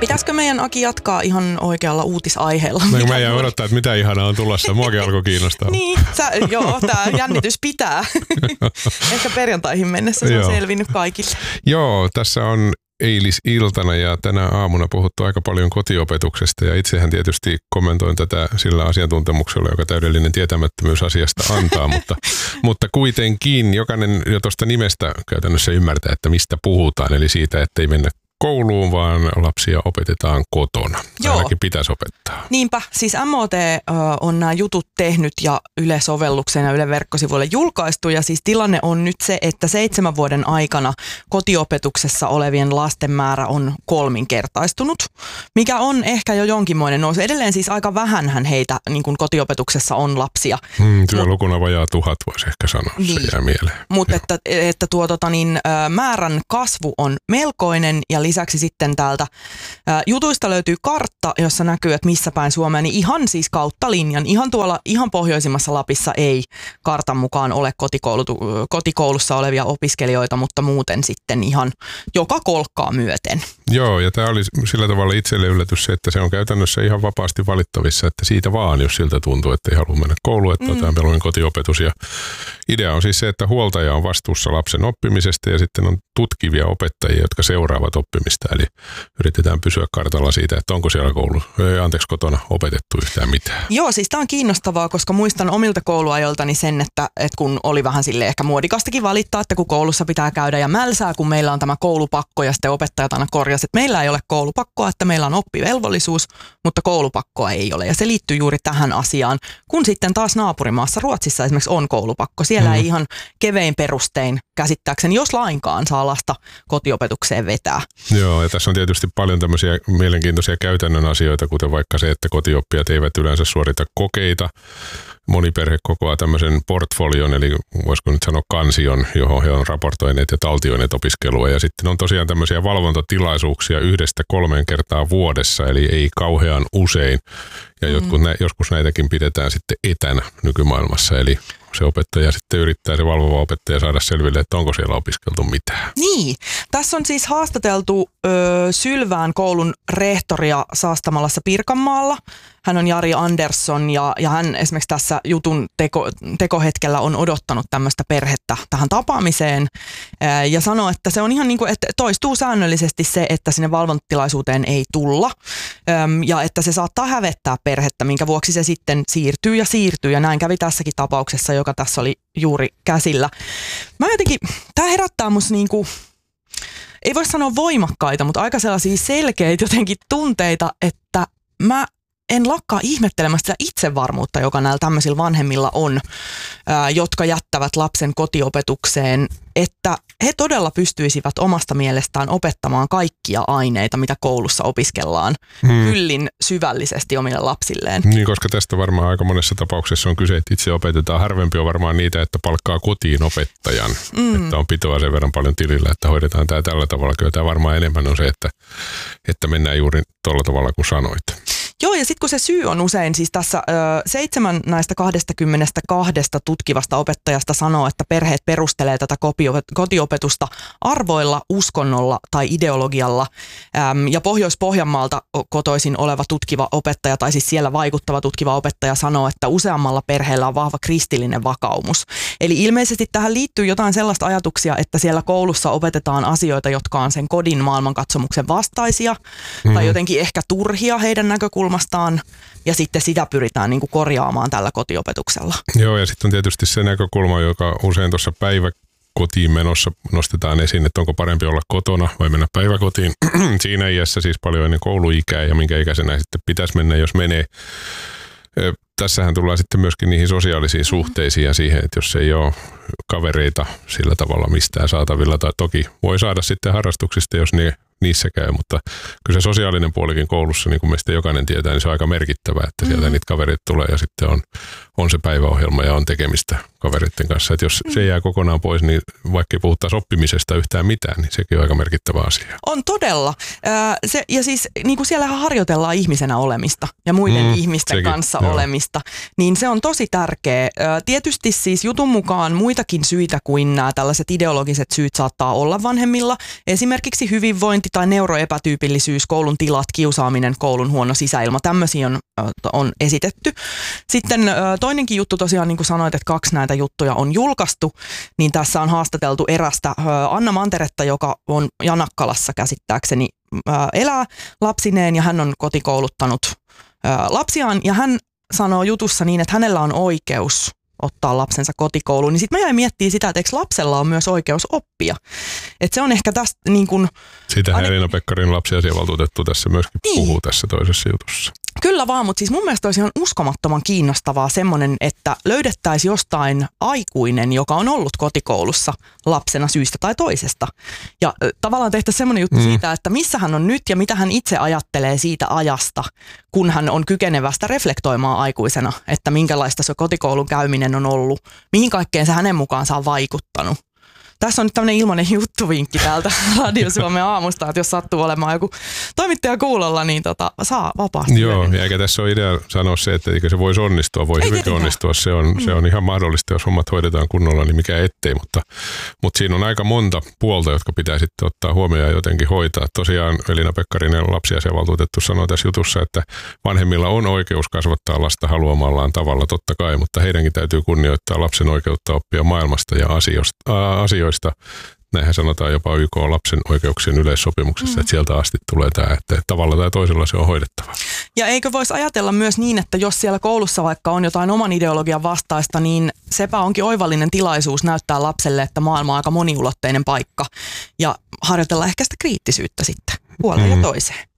Pitäisikö meidän Aki jatkaa ihan oikealla uutisaiheella? No, mä jään odottaa, että mitä ihanaa on tulossa. Muakin alkoi kiinnostaa. Niin, tämä jännitys pitää. Ehkä perjantaihin mennessä se on selvinnyt kaikille. Joo, tässä on eilisiltana ja tänä aamuna puhuttu aika paljon kotiopetuksesta ja itsehän tietysti kommentoin tätä sillä asiantuntemuksella, joka täydellinen tietämättömyys asiasta antaa, mutta kuitenkin jokainen jo tuosta nimestä käytännössä ymmärtää, että mistä puhutaan, eli siitä, ettei mennä kouluun, vaan lapsia opetetaan kotona. Ainakin pitäisi opettaa. Niinpä, siis MOT on nämä jutut tehnyt ja Yle-sovelluksen ja Yle verkkosivuille julkaistu. Ja siis tilanne on nyt se, että 7 vuoden aikana kotiopetuksessa olevien lasten määrä on 3-kertaistunut, mikä on ehkä jo jonkinmoinen nousu. Edelleen siis aika vähänhän heitä niin kuin kotiopetuksessa on lapsia. Työlukuna vajaa 1000 voisi ehkä sanoa, niin. Se jää mieleen. Mutta että määrän kasvu on melkoinen ja lisäksi sitten täältä jutuista löytyy kartta, jossa näkyy, että missä päin Suomea, niin ihan siis kautta linjan, ihan pohjoisimmassa Lapissa ei kartan mukaan ole kotikoulussa olevia opiskelijoita, mutta muuten sitten ihan joka kolkkaa myöten. Joo, ja tämä oli sillä tavalla itselle yllätys se, että se on käytännössä ihan vapaasti valittavissa, että siitä vaan, jos siltä tuntuu, että ei halua mennä kouluun, että otetaan mieluummin kotiopetus. Ja idea on siis se, että huoltaja on vastuussa lapsen oppimisesta ja sitten on tutkivia opettajia, jotka seuraavat oppimista. Eli yritetään pysyä kartalla siitä, että onko siellä kotona opetettu yhtään mitään. Joo, siis tämä on kiinnostavaa, koska muistan omilta kouluajoltani sen, että kun oli vähän silleen ehkä muodikastakin valittaa, että kun koulussa pitää käydä ja mälsää, kun meillä on tämä koulupakko ja sitten opettajat aina korjasi, että meillä ei ole koulupakkoa, että meillä on oppivelvollisuus, mutta koulupakkoa ei ole. Ja se liittyy juuri tähän asiaan, kun sitten taas naapurimaassa Ruotsissa esimerkiksi on koulupakko. Siellä ei ihan kevein perustein käsittääkseni, jos lainkaan saa lasta kotiopetukseen vetää. Joo, ja tässä on tietysti paljon tämmöisiä mielenkiintoisia käytännön asioita, kuten vaikka se, että kotioppijat eivät yleensä suorita kokeita. Moni perhe kokoaa tämmöisen portfolion, eli voisiko nyt sanoa kansion, johon he on raportoineet ja taltioineet opiskelua. Ja sitten on tosiaan tämmöisiä valvontatilaisuuksia 1-3 kertaa vuodessa, eli ei kauhean usein. Ja joskus näitäkin pidetään sitten etänä nykymaailmassa, eli se opettaja sitten yrittää, se valvova opettaja saada selville, että onko siellä opiskeltu mitään. Niin, tässä on siis haastateltu Sylvään koulun rehtoria Saastamalassa Pirkanmaalla. Hän on Jari Andersson ja hän esimerkiksi tässä jutun tekohetkellä on odottanut tämmöistä perhettä tähän tapaamiseen ja sanoo, että se on ihan niin kuin, että toistuu säännöllisesti se, että sinne valvontatilaisuuteen ei tulla ja että se saattaa hävettää perhettä, minkä vuoksi se sitten siirtyy ja näin kävi tässäkin tapauksessa, joka tässä oli juuri käsillä. Tämä herättää musta niinku, ei voi sanoa voimakkaita, mutta aika sellaisia selkeitä jotenkin tunteita, että mä en lakkaa ihmettelemästä sitä itsevarmuutta, joka näillä tämmöisillä vanhemmilla on, jotka jättävät lapsen kotiopetukseen, että he todella pystyisivät omasta mielestään opettamaan kaikkia aineita, mitä koulussa opiskellaan kyllin syvällisesti omille lapsilleen. Niin, koska tästä varmaan aika monessa tapauksessa on kyse, että itse opetetaan. Harvempi on varmaan niitä, että palkkaa kotiin opettajan, että on pitoa sen verran paljon tilillä, että hoidetaan tämä tällä tavalla. Kyllä tämä varmaan enemmän on se, että mennään juuri tuolla tavalla kuin sanoit. Joo, ja sitten kun se syy on usein, siis tässä 7 näistä 22 tutkivasta opettajasta sanoo, että perheet perustelee tätä kotiopetusta arvoilla, uskonnolla tai ideologialla. Ja Pohjois-Pohjanmaalta kotoisin oleva tutkiva opettaja, tai siis siellä vaikuttava tutkiva opettaja sanoo, että useammalla perheellä on vahva kristillinen vakaumus. Eli ilmeisesti tähän liittyy jotain sellaista ajatuksia, että siellä koulussa opetetaan asioita, jotka on sen kodin maailmankatsomuksen vastaisia, tai jotenkin ehkä turhia heidän näkökulmastaan, ja sitten sitä pyritään niin kuin korjaamaan tällä kotiopetuksella. Joo, ja sitten on tietysti se näkökulma, joka usein tuossa päiväkotiin menossa nostetaan esiin, että onko parempi olla kotona vai mennä päiväkotiin. Siinä iässä siis paljon ennen kouluikää ja minkä ikäisenä sitten pitäisi mennä, jos menee. Tässähän tullaan sitten myöskin niihin sosiaalisiin suhteisiin ja siihen, että jos ei ole kavereita sillä tavalla mistään saatavilla, tai toki voi saada sitten harrastuksista, jos niissä käy, mutta kyllä se sosiaalinen puolikin koulussa, niin kuin meistä jokainen tietää, niin se on aika merkittävää, että sieltä niitä kavereita tulee ja sitten on se päiväohjelma ja on tekemistä kavereiden kanssa. Että jos se jää kokonaan pois, niin vaikka ei puhuttaisi oppimisesta yhtään mitään, niin sekin on aika merkittävä asia. On todella. Ja siis niin kuin siellähän harjoitellaan ihmisenä olemista ja muiden ihmisten sekin, kanssa joo. olemista, niin se on tosi tärkeä. Tietysti siis jutun mukaan muitakin syitä kuin nämä tällaiset ideologiset syyt saattaa olla vanhemmilla. Esimerkiksi hyvinvointi tai neuroepätyypillisyys, koulun tilat, kiusaaminen, koulun huono sisäilma. Tämmöisiä on esitetty. Sitten toinenkin juttu tosiaan, niin kuin sanoit, että 2 näitä juttuja on julkaistu, niin tässä on haastateltu erästä Anna Manteretta, joka on Janakkalassa käsittääkseni elää lapsineen ja hän on kotikouluttanut lapsiaan ja hän sanoo jutussa niin, että hänellä on oikeus ottaa lapsensa kotikouluun, niin sitten mä jäin miettimään sitä, että eikö lapsella on myös oikeus oppia. Että se on ehkä tästä niin kuin... Sitähän Elina-Pekkarin lapsiasiavaltuutettu tässä myöskin puhuu tässä toisessa jutussa. Kyllä vaan, mutta siis mun mielestä olisi ihan uskomattoman kiinnostavaa semmoinen, että löydettäisiin jostain aikuinen, joka on ollut kotikoulussa lapsena syystä tai toisesta. Ja tavallaan tehtäisiin semmoinen juttu siitä, että missä hän on nyt ja mitä hän itse ajattelee siitä ajasta, kun hän on kykenevästä reflektoimaan aikuisena, että minkälaista se kotikoulun käyminen on ollut, mihin kaikkeen se hänen mukaansa on vaikuttanut. Tässä on nyt tämmöinen ilmainen juttuvinkki täältä Radio Suomen aamusta, että jos sattuu olemaan joku toimittaja kuulolla, niin saa vapaasti. Joo, ja eikä tässä ole idea sanoa se, että eikö se voisi onnistua, voi hyvinkin onnistua. Se on ihan mahdollista, jos hommat hoidetaan kunnolla, niin mikä ettei, mutta siinä on aika monta puolta, jotka pitää sitten ottaa huomioon ja jotenkin hoitaa. Tosiaan Elina Pekkarinen lapsiasiavaltuutettu sanoi tässä jutussa, että vanhemmilla on oikeus kasvattaa lasta haluamallaan tavalla, totta kai, mutta heidänkin täytyy kunnioittaa lapsen oikeutta oppia maailmasta ja asioista. Näinhän sanotaan jopa YK lapsen oikeuksien yleissopimuksessa, että sieltä asti tulee tämä, että tavalla tai toisella se on hoidettava. Ja eikö voisi ajatella myös niin, että jos siellä koulussa vaikka on jotain oman ideologian vastaista, niin sepä onkin oivallinen tilaisuus näyttää lapselle, että maailma on aika moniulotteinen paikka ja harjoitella ehkä sitä kriittisyyttä sitten puolelle ja toiseen.